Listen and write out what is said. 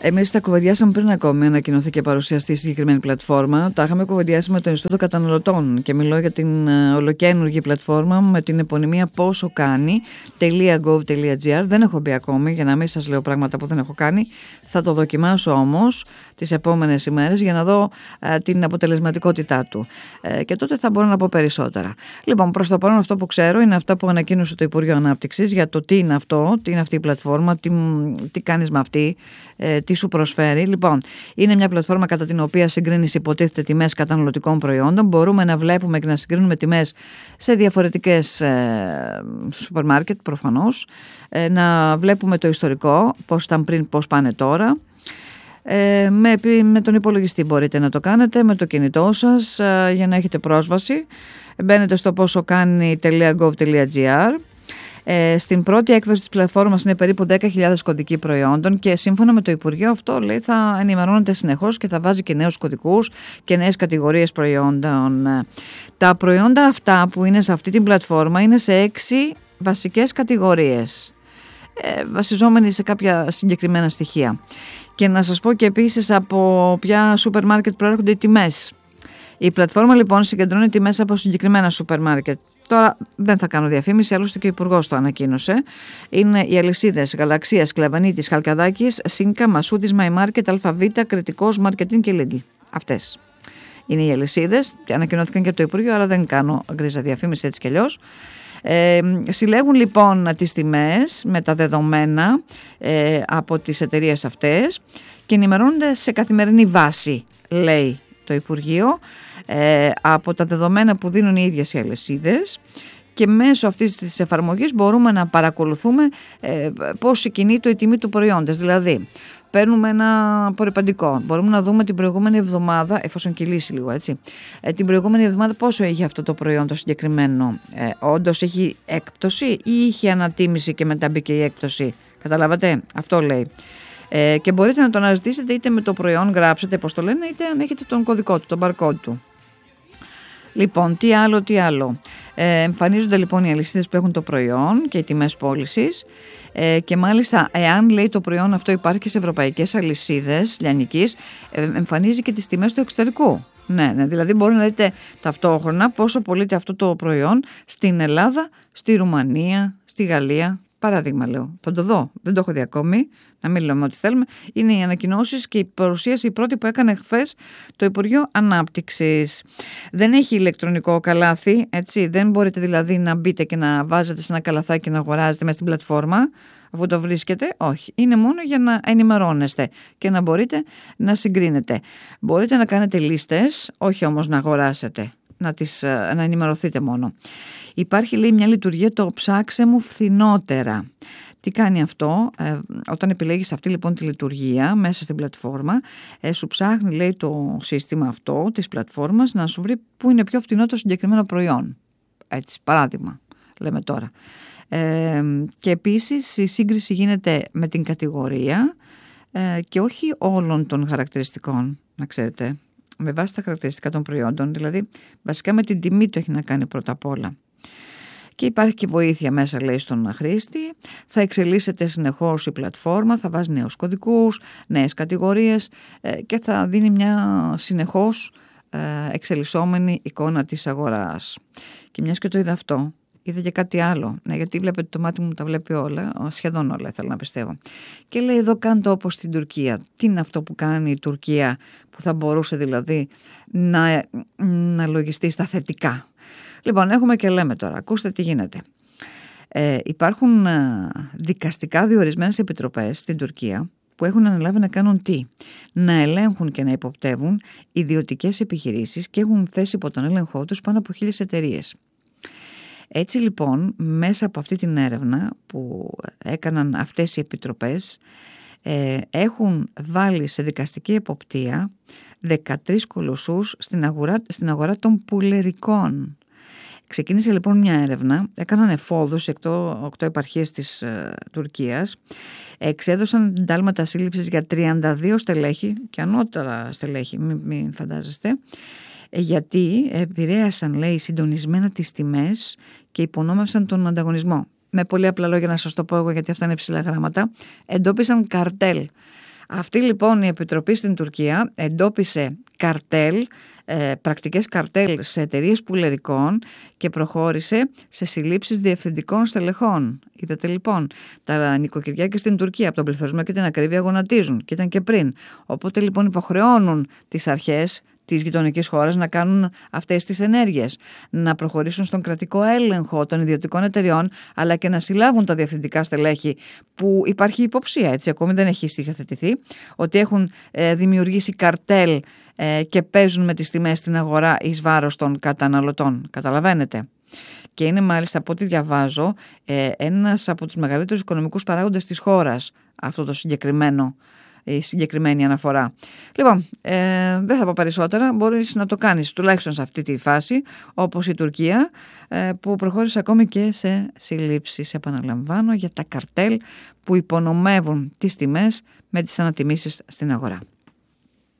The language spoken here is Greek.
Εμείς τα κουβεντιάσαμε πριν ακόμη ανακοινωθεί και παρουσιαστεί η συγκεκριμένη πλατφόρμα. Τα είχαμε κουβεντιάσει με το Ινστιτούτο Καταναλωτών και μιλώ για την ολοκαίνουργη πλατφόρμα με την επωνυμία posokani.gov.gr. Δεν έχω μπει ακόμη, για να μην σας λέω πράγματα που δεν έχω κάνει. Θα το δοκιμάσω όμως τις επόμενες ημέρες για να δω την αποτελεσματικότητά του. Και τότε θα μπορώ να πω περισσότερα. Λοιπόν, προς το παρόν αυτό που ξέρω είναι αυτά που ανακοίνωσε το Υπουργείο Ανάπτυξης για το τι είναι αυτό, τι είναι αυτή η πλατφόρμα, τι κάνεις με αυτή, τι σου προσφέρει. Λοιπόν, είναι μια πλατφόρμα κατά την οποία συγκρίνεις υποτίθεται τιμές καταναλωτικών προϊόντων. Μπορούμε να βλέπουμε και να συγκρίνουμε τιμές σε διαφορετικές σούπερ μάρκετ προφανώς. Να βλέπουμε το ιστορικό, πώς ήταν πριν, πώς πάνε τώρα. Με τον υπολογιστή μπορείτε να το κάνετε, με το κινητό σας για να έχετε πρόσβαση. Μπαίνετε στο posokani.gov.gr. Στην πρώτη έκδοση της πλατφόρμας είναι περίπου 10.000 κωδικοί προϊόντων και σύμφωνα με το Υπουργείο αυτό λέει θα ενημερώνεται συνεχώς και θα βάζει και νέους κωδικούς και νέες κατηγορίες προϊόντων. Τα προϊόντα αυτά που είναι σε αυτή την πλατφόρμα είναι σε 6 βασικές κατηγορίες, βασιζόμενοι σε κάποια συγκεκριμένα στοιχεία. Και να σας πω και επίσης από ποια σούπερ μάρκετ προέρχονται οι τιμές. Η πλατφόρμα λοιπόν συγκεντρώνει τιμές από συγκεκριμένα σούπερ μάρκετ. Τώρα δεν θα κάνω διαφήμιση, άλλωστε και ο Υπουργός το ανακοίνωσε. Είναι οι αλυσίδες Γαλαξίας, Κλαβανίτης, Χαλκαδάκης, Σίνκα, Μασούτης, Μαϊμάρκετ, Αλφαβήτα, Κρητικός, Μαρκετίν και Λίντλ. Αυτές είναι οι αλυσίδες. Ανακοινώθηκαν και από το Υπουργείο, αλλά δεν κάνω γκρίζα διαφήμιση έτσι κι αλλιώς. Συλλέγουν λοιπόν τις τιμές με τα δεδομένα από τις εταιρείες αυτές και ενημερώνονται σε καθημερινή βάση, λέει το Υπουργείο, από τα δεδομένα που δίνουν οι ίδιες οι αλυσίδες, και μέσω αυτής της εφαρμογής μπορούμε να παρακολουθούμε πώς κινείται η τιμή του προϊόντος. Δηλαδή, παίρνουμε ένα απορριπαντικό, μπορούμε να δούμε την προηγούμενη εβδομάδα, εφόσον κυλήσει λίγο έτσι, την προηγούμενη εβδομάδα πόσο είχε αυτό το προϊόν το συγκεκριμένο. Όντως έχει έκπτωση ή είχε ανατίμηση και μετά μπήκε η έκπτωση. Καταλάβατε, αυτό λέει. Και μπορείτε να το αναζητήσετε είτε με το προϊόν, γράψετε πώς το λένε, είτε αν έχετε τον κωδικό του, τον barcode του. Λοιπόν, τι άλλο. Εμφανίζονται λοιπόν οι αλυσίδες που έχουν το προϊόν και οι τιμές πώλησης και μάλιστα εάν λέει το προϊόν αυτό υπάρχει και σε ευρωπαϊκές αλυσίδες λιανικής, εμφανίζει και τις τιμές του εξωτερικού. Ναι, δηλαδή μπορεί να δείτε ταυτόχρονα πόσο πωλείται αυτό το προϊόν στην Ελλάδα, στη Ρουμανία, στη Γαλλία. Παράδειγμα λέω, θα το δω, δεν το έχω δει ακόμη, να μην λέμε ό,τι θέλουμε. Είναι οι ανακοινώσεις και η παρουσίαση η πρώτη που έκανε χθες το Υπουργείο Ανάπτυξης. Δεν έχει ηλεκτρονικό καλάθι, έτσι, δεν μπορείτε δηλαδή να μπείτε και να βάζετε σε ένα καλαθάκι και να αγοράζετε μέσα στην πλατφόρμα, αφού το βρίσκετε, όχι. Είναι μόνο για να ενημερώνεστε και να μπορείτε να συγκρίνετε. Μπορείτε να κάνετε λίστες, όχι όμως να αγοράσετε. Να ενημερωθείτε μόνο. Υπάρχει λέει μια λειτουργία, το ψάξε μου φθηνότερα. Τι κάνει αυτό? Όταν επιλέγεις αυτή λοιπόν τη λειτουργία μέσα στην πλατφόρμα, σου ψάχνει λέει το σύστημα αυτό της πλατφόρμας να σου βρει που είναι πιο φθηνό το συγκεκριμένο προϊόν. Έτσι, παράδειγμα λέμε τώρα. Και επίσης η σύγκριση γίνεται με την κατηγορία και όχι όλων των χαρακτηριστικών, να ξέρετε. Με βάση τα χαρακτηριστικά των προϊόντων, δηλαδή βασικά με την τιμή το έχει να κάνει πρώτα απ' όλα. Και υπάρχει και βοήθεια μέσα λέει στον χρήστη, θα εξελίσσεται συνεχώς η πλατφόρμα, θα βάζει νέους κωδικούς, νέες κατηγορίες και θα δίνει μια συνεχώς εξελισσόμενη εικόνα της αγοράς. Και μιας και το είδα αυτό, είδα και κάτι άλλο. Ναι, γιατί βλέπετε το μάτι μου τα βλέπει όλα, σχεδόν όλα θέλω να πιστεύω. Και λέει εδώ κάντε όπως στην Τουρκία. Τι είναι αυτό που κάνει η Τουρκία που θα μπορούσε δηλαδή να λογιστεί στα θετικά? Λοιπόν, έχουμε και λέμε τώρα, ακούστε τι γίνεται. Υπάρχουν δικαστικά διορισμένες επιτροπές στην Τουρκία που έχουν αναλάβει να κάνουν τι? Να ελέγχουν και να υποπτεύουν ιδιωτικές επιχειρήσεις και έχουν θέσει υπό τον έλεγχό τους πάνω από 1.000 εταιρείες. Έτσι λοιπόν, μέσα από αυτή την έρευνα που έκαναν αυτές οι επιτροπές, έχουν βάλει σε δικαστική εποπτεία 13 κολοσσούς στην αγορά των πουλερικών. Ξεκίνησε λοιπόν μια έρευνα, έκαναν εφόδους σε 8 επαρχίες της Τουρκίας, εξέδωσαν εντάλματα σύλληψης για 32 στελέχη και ανώτερα στελέχη, μην φαντάζεστε, γιατί επηρέασαν λέει συντονισμένα τις τιμές και υπονόμευσαν τον ανταγωνισμό. Με πολύ απλά λόγια να σας το πω εγώ, γιατί αυτά είναι ψηλά γράμματα, εντόπισαν καρτέλ Αυτή λοιπόν η Επιτροπή στην Τουρκία εντόπισε καρτέλ, πρακτικές καρτέλ σε εταιρείες πουλερικών και προχώρησε σε συλλήψεις διευθυντικών στελεχών. Είδατε λοιπόν, τα νοικοκυριά και στην Τουρκία από τον πληθωρισμό και την ακρίβεια γονατίζουν και ήταν και πριν. Οπότε λοιπόν υποχρεώνουν τις αρχές της γειτονικής χώρας να κάνουν αυτές τις ενέργειες, να προχωρήσουν στον κρατικό έλεγχο των ιδιωτικών εταιριών, αλλά και να συλλάβουν τα διευθυντικά στελέχη που υπάρχει υποψία, έτσι ακόμη δεν έχει στοιχειοθετηθεί, ότι έχουν δημιουργήσει καρτέλ και παίζουν με τις τιμές στην αγορά εις βάρος των καταναλωτών. Καταλαβαίνετε. Και είναι μάλιστα, από ό,τι διαβάζω, ένας από τους μεγαλύτερους οικονομικούς παράγοντες της χώρας αυτό το η συγκεκριμένη αναφορά. Λοιπόν, δεν θα πω περισσότερα, μπορείς να το κάνεις τουλάχιστον σε αυτή τη φάση, όπως η Τουρκία, που προχώρησε ακόμη και σε συλλήψεις, επαναλαμβάνω, για τα καρτέλ που υπονομεύουν τις τιμές με τις ανατιμήσεις στην αγορά.